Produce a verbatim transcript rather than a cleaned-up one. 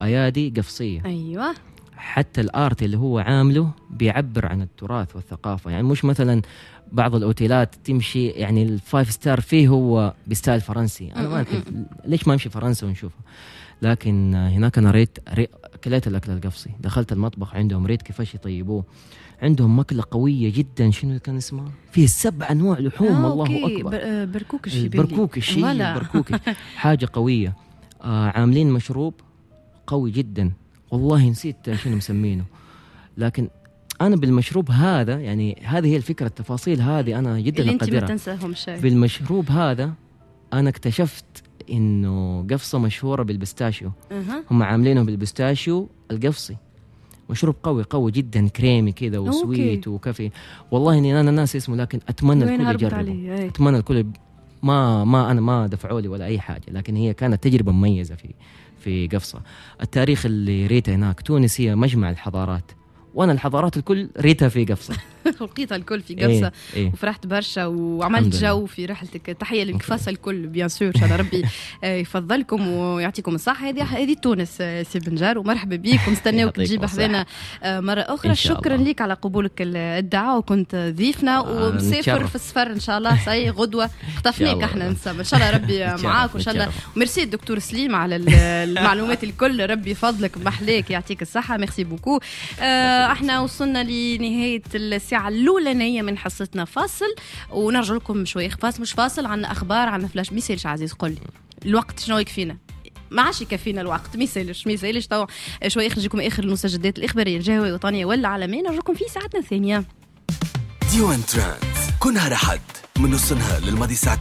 أيادي قفصية. أيوة. حتى الآرت اللي هو عامله بيعبر عن التراث والثقافة، يعني مش مثلا بعض الأوتيلات تمشي يعني الفايف ستار فيه هو بستايل فرنسي، أنا ما أعرف ليش ما أمشي فرنسا ونشوفه. لكن هناك أنا ريت, ريت كليت الأكل القفصي، دخلت المطبخ عندهم ريت كيفاش يطيبوه. عندهم مكلة قوية جدا، شنو كان اسمها؟ فيه سبع أنواع لحوم. آه الله أوكي. أكبر. بركوك الشيء بركوك الشيء بركوك حاجة قوية. آه عاملين مشروب قوي جدا، والله نسيت شنو مسمينه، لكن أنا بالمشروب هذا يعني هذه هي الفكرة، التفاصيل هذه أنا جدا اللي أقدرها. أنت ما تنساهم شيء. بالمشروب هذا أنا اكتشفت إنه قفصة مشهورة بالبستاشيو. أه. هم عاملينه بالبستاشيو القفصي، مشروب قوي قوي جدا، كريمي كذا وسويت وكافي. والله إني أنا ناسي اسمه، لكن أتمنى الكل يجربه. أتمنى الكل. ما ما أنا ما دفعوا لي ولا أي حاجة، لكن هي كانت تجربة مميزة في في قفصة. التاريخ اللي ريته هناك، تونس هي مجمع الحضارات، وانا الحضارات الكل ريتها في قفصة. لقيتها الكل في قفصة. إيه إيه. وفرحت برشا وعملت جو في رحلتك. تحية للقفصة الكل بيان سور، ان شاء الله ربي يفضلكم ويعطيكم الصحة. هذه هذه تونس سي بنجار، ومرحبا بيك ونستناوك تجيب حذنا مرة أخرى. شكرا لك على قبولك الدعوة، وكنت ضيفنا ومسافر في السفر ان شاء الله. صحيح غدوة خطفناك احنا نسمع ان شاء الله ربي معاك وان شاء الله. ميرسي الدكتور سليم على المعلومات الكل، ربي فضلك محليك يعطيك الصحة. ميرسي بوكو. احنا وصلنا لنهاية الساعة الأولانية من حصتنا. فاصل ونرجع لكم شوي. فاصل مش فاصل، عنا أخبار، عنا فلاش. ميسالش عزيز قل لي الوقت شنو يكفينا؟ ما عادش يكفينا الوقت. ميسالش ميسالش طبعا شوي. يخرجكم آخر المستجدات الإخبارية الجهوية الوطنية والعالمية. نرجع لكم في ساعتنا الثانية. ديوان ترانس كنها رحد من نص نهار للماضي ساعة